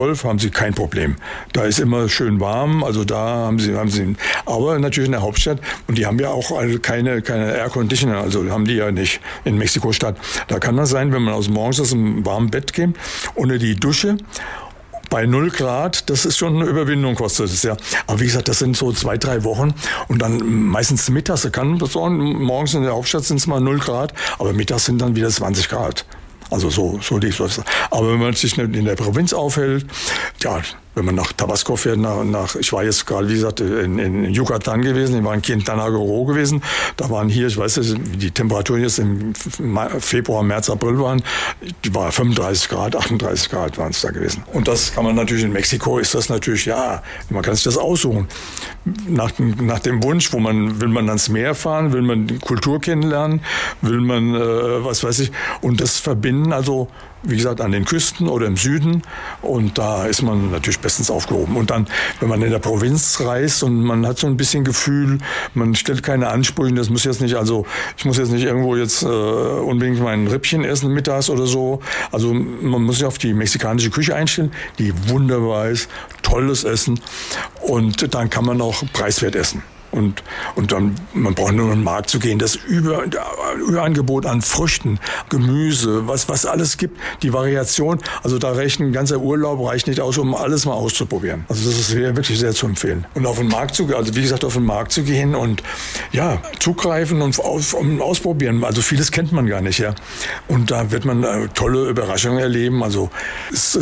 Golf haben Sie kein Problem. Da ist immer schön warm, also da haben Sie, aber natürlich in der Hauptstadt, und die haben ja auch keine Air Conditioner, also haben die ja nicht in Mexiko-Stadt. Da kann das sein, wenn man morgens aus einem warmen Bett geht, ohne die Dusche, bei 0 Grad, das ist schon eine Überwindung, kostet es ja. Aber wie gesagt, das sind so 2-3 Wochen und dann meistens mittags, morgens in der Hauptstadt sind es mal 0 Grad, aber mittags sind dann wieder 20 Grad. Also so liegt es. Aber wenn man sich in der Provinz aufhält, ja, wenn man nach Tabasco fährt, ich war jetzt gerade, wie gesagt, in Yucatan gewesen, ich war in Quintana Roo gewesen, da waren hier, ich weiß nicht, wie die Temperaturen jetzt im Februar, März, April waren, die war 35 Grad, 38 Grad waren es da gewesen. Und das kann man natürlich in Mexiko, ist das natürlich, ja, man kann sich das aussuchen. Nach dem Wunsch, will man ans Meer fahren, will man die Kultur kennenlernen, will man, was weiß ich, und das verbinden, also, wie gesagt, an den Küsten oder im Süden, und da ist man natürlich bestens aufgehoben. Und dann, wenn man in der Provinz reist und man hat so ein bisschen Gefühl, man stellt keine Ansprüche, ich muss jetzt nicht irgendwo unbedingt mein Rippchen essen mittags oder so. Also man muss sich auf die mexikanische Küche einstellen, die wunderbar ist, tolles Essen, und dann kann man auch preiswert essen. Und dann, man braucht nur in den Markt zu gehen, das Überangebot an Früchten, Gemüse, was alles gibt, die Variation, also da reicht ein ganzer Urlaub nicht aus, um alles mal auszuprobieren. Also das ist wirklich sehr zu empfehlen. Und auf den Markt zu gehen und ja, zugreifen und ausprobieren, also vieles kennt man gar nicht, ja. Und da wird man tolle Überraschungen erleben, also ich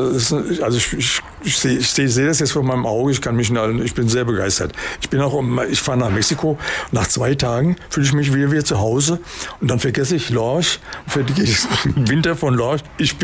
sehe das jetzt vor meinem Auge, ich bin sehr begeistert. Ich fahre nach Mexiko, nach 2 Tagen fühle ich mich wieder zu Hause und dann vergesse ich Lorch, für den Winter von Lorch.